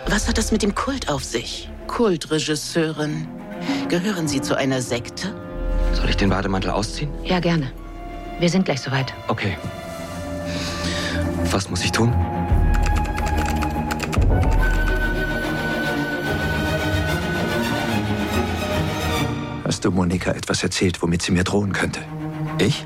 Was hat das mit dem Kult auf sich? Kultregisseurin. Gehören Sie zu einer Sekte? Soll ich den Bademantel ausziehen? Ja, gerne. Wir sind gleich soweit. Okay. Was muss ich tun? Hast du Monika etwas erzählt, womit sie mir drohen könnte? Ich?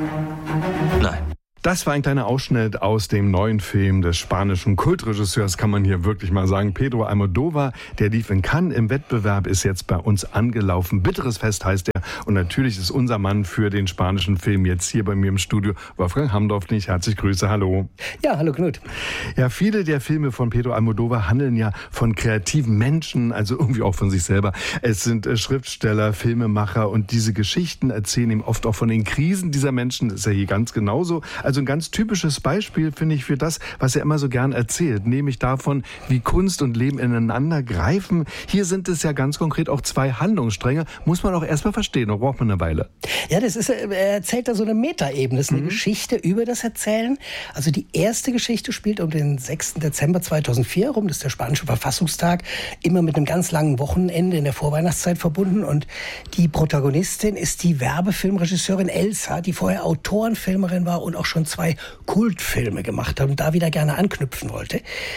Nein. Das war ein kleiner Ausschnitt aus dem neuen Film des spanischen Kultregisseurs, kann man hier wirklich mal sagen, Pedro Almodóvar. Der lief in Cannes im Wettbewerb, ist jetzt bei uns angelaufen. Bitteres Fest heißt er. Und natürlich ist unser Mann für den spanischen Film jetzt hier bei mir im Studio, Wolfgang Hamdorf-Nicht. Herzlich Grüße, hallo. Ja, hallo Knut. Ja, viele der Filme von Pedro Almodóvar handeln ja von kreativen Menschen, also irgendwie auch von sich selber. Es sind Schriftsteller, Filmemacher und diese Geschichten erzählen ihm oft auch von den Krisen dieser Menschen. Das ist ja hier ganz genauso. Also ein ganz typisches Beispiel, finde ich, für das, was er immer so gern erzählt, nämlich davon, wie Kunst und Leben ineinander greifen. Hier sind es ja ganz konkret auch zwei Handlungsstränge. Muss man auch erstmal verstehen, da braucht man eine Weile. Ja, er erzählt da so eine Metaebene. Das ist eine Geschichte über das Erzählen. Also die erste Geschichte spielt um den 6. Dezember 2004 herum. Das ist der spanische Verfassungstag. Immer mit einem ganz langen Wochenende in der Vorweihnachtszeit verbunden. Und die Protagonistin ist die Werbefilmregisseurin Elsa, die vorher Autorenfilmerin war und auch schon 2 Kultfilme gemacht hat und da wieder gerne anknüpfen wollte.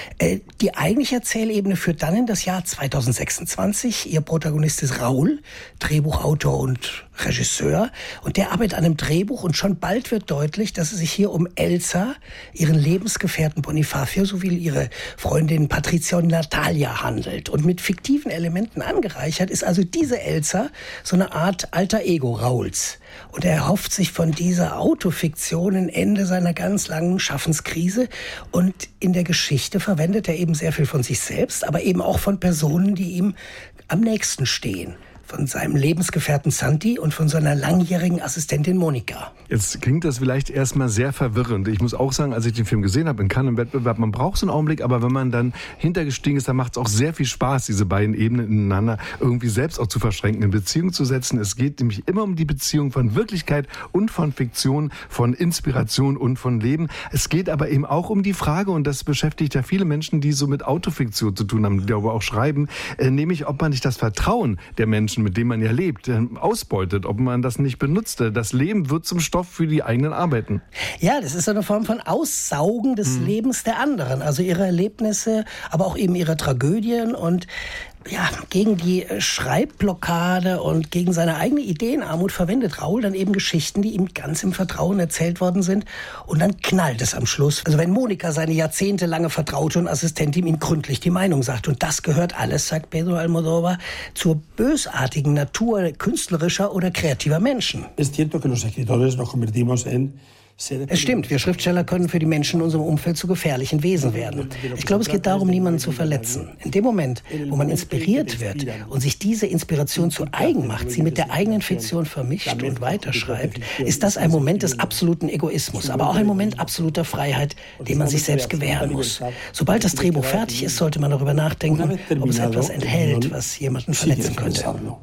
Die eigentliche Erzählebene führt dann in das Jahr 2026. Ihr Protagonist ist Raúl, Drehbuchautor und Regisseur. Und der arbeitet an einem Drehbuch und schon bald wird deutlich, dass es sich hier um Elsa, ihren Lebensgefährten Bonifacio sowie ihre Freundin Patricia und Natalia handelt. Und mit fiktiven Elementen angereichert ist also diese Elsa so eine Art alter Ego Raúls. Und er erhofft sich von dieser Autofiktion ein Ende seiner ganz langen Schaffenskrise. Und in der Geschichte verwendet er eben sehr viel von sich selbst, aber eben auch von Personen, die ihm am nächsten stehen. Von seinem Lebensgefährten Santi und von seiner langjährigen Assistentin Monika. Jetzt klingt das vielleicht erstmal sehr verwirrend. Ich muss auch sagen, als ich den Film gesehen habe in Cannes im Wettbewerb, man braucht so einen Augenblick, aber wenn man dann hintergestiegen ist, dann macht es auch sehr viel Spaß, diese beiden Ebenen ineinander irgendwie selbst auch zu verschränken, in Beziehung zu setzen. Es geht nämlich immer um die Beziehung von Wirklichkeit und von Fiktion, von Inspiration und von Leben. Es geht aber eben auch um die Frage, und das beschäftigt ja viele Menschen, die so mit Autofiktion zu tun haben, die darüber auch schreiben, nämlich ob man nicht das Vertrauen der Menschen, mit dem man ja lebt, ausbeutet, ob man das nicht benutzt. Das Leben wird zum Stoff für die eigenen Arbeiten. Ja, das ist so eine Form von Aussaugen des Lebens der anderen, also ihre Erlebnisse, aber auch eben ihre Tragödien und ja, gegen die Schreibblockade und gegen seine eigene Ideenarmut verwendet Raúl dann eben Geschichten, die ihm ganz im Vertrauen erzählt worden sind. Und dann knallt es am Schluss. Also wenn Monika, seine jahrzehntelange Vertraute und Assistentin, ihm gründlich die Meinung sagt. Und das gehört alles, sagt Pedro Almodóvar, zur bösartigen Natur künstlerischer oder kreativer Menschen. Es cierto que los escritores nos convertimos en Es stimmt, wir Schriftsteller können für die Menschen in unserem Umfeld zu gefährlichen Wesen werden. Ich glaube, es geht darum, niemanden zu verletzen. In dem Moment, wo man inspiriert wird und sich diese Inspiration zu eigen macht, sie mit der eigenen Fiktion vermischt und weiterschreibt, ist das ein Moment des absoluten Egoismus, aber auch ein Moment absoluter Freiheit, den man sich selbst gewähren muss. Sobald das Drehbuch fertig ist, sollte man darüber nachdenken, ob es etwas enthält, was jemanden verletzen könnte.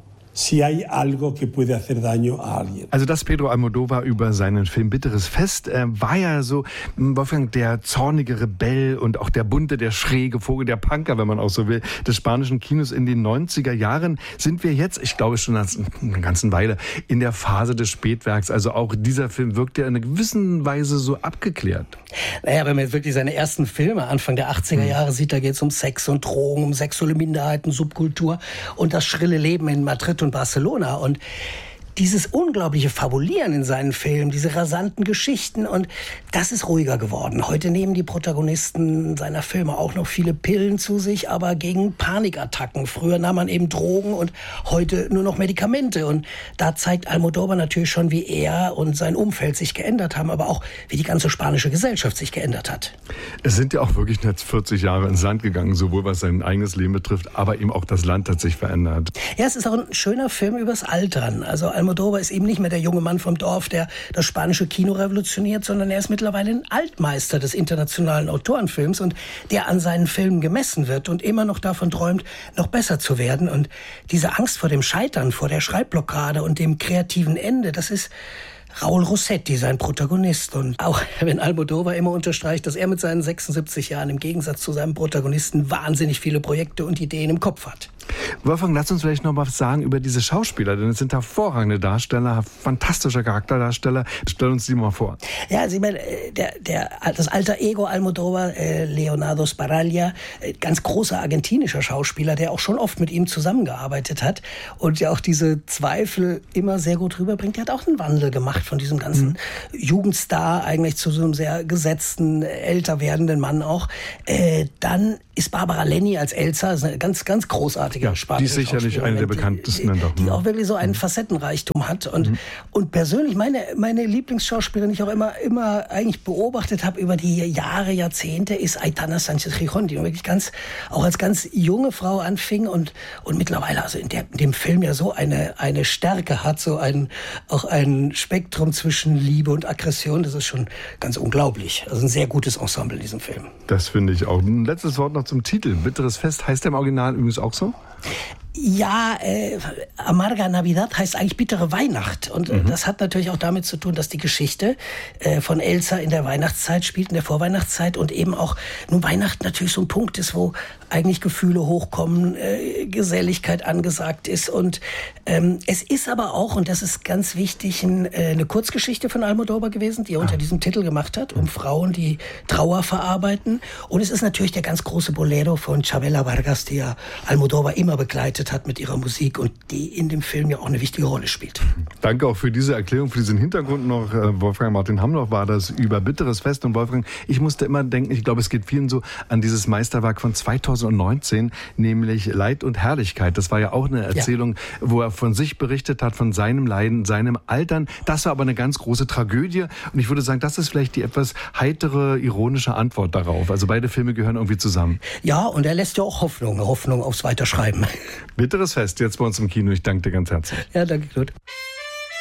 Also das Pedro Almodóvar über seinen Film Bitteres Fest war ja so, Wolfgang, der zornige Rebell und auch der bunte, der schräge Vogel, der Punker, wenn man auch so will, des spanischen Kinos in den 90er Jahren. Sind wir jetzt, ich glaube schon eine ganze Weile, in der Phase des Spätwerks. Also auch dieser Film wirkt ja in einer gewissen Weise so abgeklärt. Naja, wenn man jetzt wirklich seine ersten Filme Anfang der 80er Jahre sieht, da geht es um Sex und Drogen, um sexuelle Minderheiten, Subkultur und das schrille Leben in Madrid und Barcelona. Und dieses unglaubliche Fabulieren in seinen Filmen, diese rasanten Geschichten, und das ist ruhiger geworden. Heute nehmen die Protagonisten seiner Filme auch noch viele Pillen zu sich, aber gegen Panikattacken. Früher nahm man eben Drogen und heute nur noch Medikamente. Und da zeigt Almodóvar natürlich schon, wie er und sein Umfeld sich geändert haben, aber auch wie die ganze spanische Gesellschaft sich geändert hat. Es sind ja auch wirklich jetzt 40 Jahre ins Land gegangen, sowohl was sein eigenes Leben betrifft, aber eben auch das Land hat sich verändert. Ja, es ist auch ein schöner Film übers Altern. Also Almodóvar ist eben nicht mehr der junge Mann vom Dorf, der das spanische Kino revolutioniert, sondern er ist mittlerweile ein Altmeister des internationalen Autorenfilms und der an seinen Filmen gemessen wird und immer noch davon träumt, noch besser zu werden. Und diese Angst vor dem Scheitern, vor der Schreibblockade und dem kreativen Ende, das ist Raúl Rossetti, sein Protagonist. Und auch wenn Almodóvar immer unterstreicht, dass er mit seinen 76 Jahren im Gegensatz zu seinem Protagonisten wahnsinnig viele Projekte und Ideen im Kopf hat. Wolfgang, lass uns vielleicht noch was sagen über diese Schauspieler, denn es sind hervorragende Darsteller, fantastische Charakterdarsteller. Stell uns die mal vor. Ja, also ich meine, das alter Ego Almodóvar, Leonardo Sbaraglia, ganz großer argentinischer Schauspieler, der auch schon oft mit ihm zusammengearbeitet hat und ja auch diese Zweifel immer sehr gut rüberbringt. Der hat auch einen Wandel gemacht von diesem ganzen Jugendstar eigentlich zu so einem sehr gesetzten, älter werdenden Mann auch. Dann ist Barbara Lenny als Elsa, ist eine ganz, ganz großartige spanische die ist sicherlich eine der bekanntesten. Die auch wirklich so einen Facettenreichtum hat. Und persönlich meine Lieblingsschauspielerin, die ich auch immer eigentlich beobachtet habe über die Jahre, Jahrzehnte, ist Aitana Sánchez Gijón, die wirklich auch als ganz junge Frau anfing und mittlerweile also in dem Film ja so eine Stärke hat, auch ein Spektrum zwischen Liebe und Aggression. Das ist schon ganz unglaublich. Also ein sehr gutes Ensemble in diesem Film. Das finde ich auch. Ein letztes Wort noch zum Titel. Bitteres Fest heißt der im Original übrigens auch so? Ja, Amarga Navidad heißt eigentlich bittere Weihnacht. Und das hat natürlich auch damit zu tun, dass die Geschichte von Elsa in der Weihnachtszeit spielt, in der Vorweihnachtszeit. Und eben auch nun Weihnachten natürlich so ein Punkt ist, wo eigentlich Gefühle hochkommen, Geselligkeit angesagt ist. Und es ist aber auch, und das ist ganz wichtig, eine Kurzgeschichte von Almodóvar gewesen, die er unter diesem Titel gemacht hat, um Frauen, die Trauer verarbeiten. Und es ist natürlich der ganz große Bolero von Chavela Vargas, die ja Almodóvar immer begleitet hat mit ihrer Musik und die in dem Film ja auch eine wichtige Rolle spielt. Danke auch für diese Erklärung, für diesen Hintergrund noch. Wolfgang Martin Hamloch war das über Bitteres Fest. Und Wolfgang, ich musste immer denken, ich glaube, es geht vielen so an dieses Meisterwerk von 2019, nämlich Leid und Herrlichkeit. Das war ja auch eine Erzählung, wo er von sich berichtet hat, von seinem Leiden, seinem Altern. Das war aber eine ganz große Tragödie. Und ich würde sagen, das ist vielleicht die etwas heitere, ironische Antwort darauf. Also beide Filme gehören irgendwie zusammen. Ja, und er lässt ja auch Hoffnung aufs Weiterschreiben. Bitteres Fest, jetzt bei uns im Kino. Ich danke dir ganz herzlich. Ja, danke, Knut.